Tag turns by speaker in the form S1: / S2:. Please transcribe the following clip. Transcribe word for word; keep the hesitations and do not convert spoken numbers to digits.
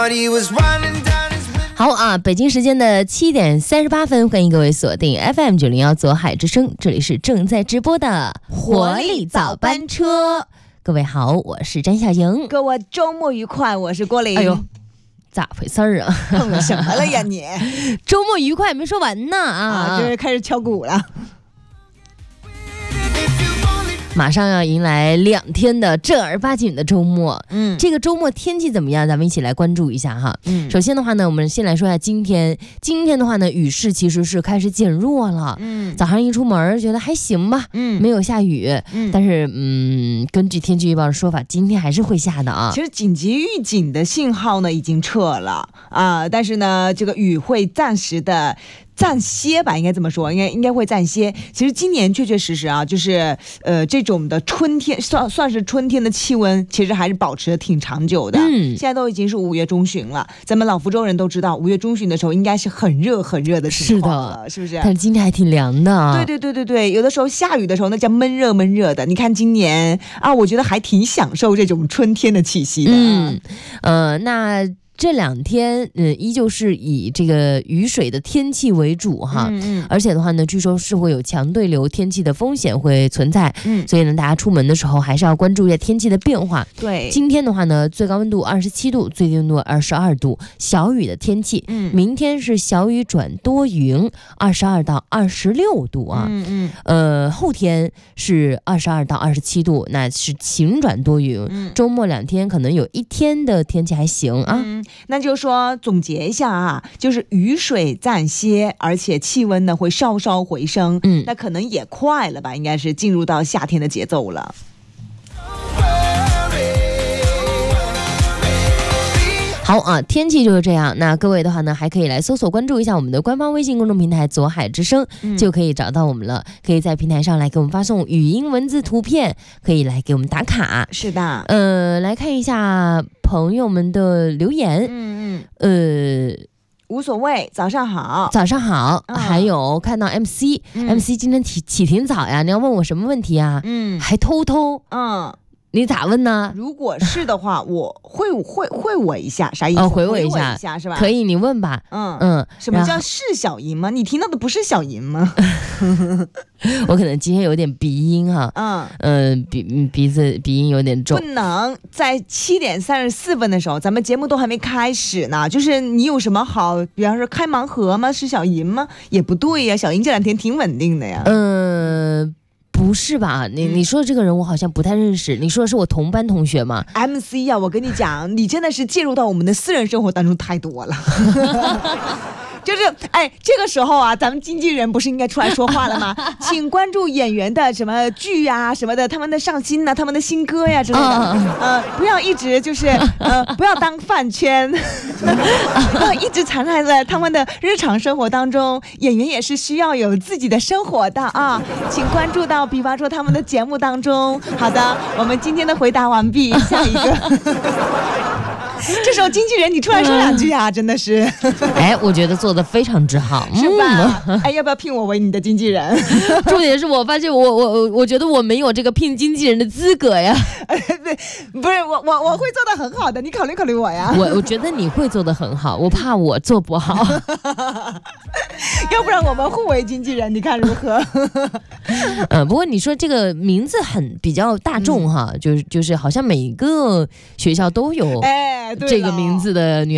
S1: 好啊，北京时间的七点三十八分，欢迎各位锁定 F M 九零一左海之声，这里是正在直播的活力早班车。各位好，我是詹小莹。
S2: 各位周末愉快，我是郭玲。
S1: 哎呦，咋回事儿啊？
S2: 碰什么了呀你？
S1: 周末愉快没说完呢啊！
S2: 啊，就是开始敲鼓了。
S1: 马上要迎来两天的正儿八经的周末，嗯，这个周末天气怎么样？咱们一起来关注一下哈。嗯，首先的话呢，我们先来说一下今天。今天的话呢，雨势其实是开始减弱了。嗯，早上一出门觉得还行吧，嗯，没有下雨，嗯，但是嗯，根据天气预报的说法，今天还是会下的啊。
S2: 其实紧急预警的信号呢已经撤了啊，但是呢，这个雨会暂时的。暂歇吧，应该这么说，应该应该会暂歇。其实今年确确实实啊，就是呃这种的春天，算算是春天的气温，其实还是保持的挺长久的。嗯，现在都已经是五月中旬了，咱们老福州人都知道，五月中旬的时候应该是很热很热的情况了，是的，是不是？
S1: 但是今天还挺凉的啊。
S2: 对对对对对，有的时候下雨的时候那叫闷热闷热的。你看今年啊，我觉得还挺享受这种春天的气息的。
S1: 嗯，呃，那。这两天，嗯，依旧是以这个雨水的天气为主哈，嗯嗯，而且的话呢，据说是会有强对流天气的风险会存在，嗯，所以呢，大家出门的时候还是要关注一下天气的变化。
S2: 对，
S1: 今天的话呢，最高温度二十七度，最低温度二十二度，小雨的天气。嗯，明天是小雨转多云，二十二到二十六度啊，嗯嗯，呃，后天是二十二到二十七度，那是晴转多云。嗯，周末两天可能有一天的天气还行啊。嗯，
S2: 那就说总结一下啊，就是雨水暂歇，而且气温呢会稍稍回升，嗯，那可能也快了吧，应该是进入到夏天的节奏了。
S1: 好啊，天气就是这样。那各位的话呢，还可以来搜索关注一下我们的官方微信公众平台左海之声，嗯，就可以找到我们了。可以在平台上来给我们发送语音、文字、图片，可以来给我们打卡。
S2: 是的，
S1: 呃，来看一下朋友们的留言。嗯嗯，呃。
S2: 无所谓，早上好，
S1: 早上好，嗯，还有看到 M C，嗯，M C 今天起起挺早呀，你要问我什么问题啊？嗯，还偷偷，嗯。你咋问呢？
S2: 如果是的话，我会会会我一下，啥意思？
S1: 哦，回我一下，
S2: 回我一下是吧？
S1: 可以，你问吧。嗯嗯，
S2: 什么叫是小银吗？你听到的不是小银吗？
S1: 我可能今天有点鼻音哈，嗯嗯、呃，鼻鼻子鼻音有点重。
S2: 不能在七点三十四分的时候，咱们节目都还没开始呢，就是你有什么好，比方说开盲盒吗？是小银吗？也不对呀，小银这两天挺稳定的呀。
S1: 嗯、呃。不是吧？你你说的这个人我好像不太认识。你说的是我同班同学吗
S2: ？M C 呀、啊，我跟你讲，你真的是介入到我们的私人生活当中太多了。就是哎，这个时候啊，咱们经纪人不是应该出来说话了吗？请关注演员的什么剧啊什么的，他们的上新呐、啊，他们的新歌呀之类的，呃，呃不要一直就是呃，不要当饭圈，不要一直缠在在他们的日常生活当中。演员也是需要有自己的生活的啊，请关注到，比方说他们的节目当中。好的，我们今天的回答完毕，下一个。这时候经纪人你出来说两句啊，真的是
S1: 哎，我觉得做得非常之好，
S2: 是吧、嗯、哎，要不要聘我为你的经纪人？
S1: 重点是我发现我我我觉得我没有这个聘经纪人的资格呀。
S2: 对，不是我我我会做得很好的，你考虑考虑我呀。
S1: 我我觉得你会做得很好，我怕我做不好。
S2: 要不然我们互为经纪人，你看如何？
S1: 呃，不过你说这个名字很比较大众哈，嗯、就是就是好像每个学校都有哎这个名字的女。